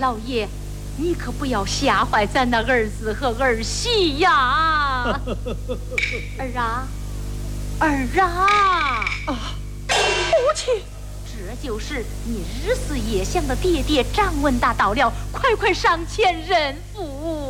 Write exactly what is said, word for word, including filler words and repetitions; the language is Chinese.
老爷，你可不要吓坏咱那儿子和儿媳呀！儿啊，儿啊！ 啊，母亲， 这就是你日思夜想的爹爹张文达到了，快快上前认父。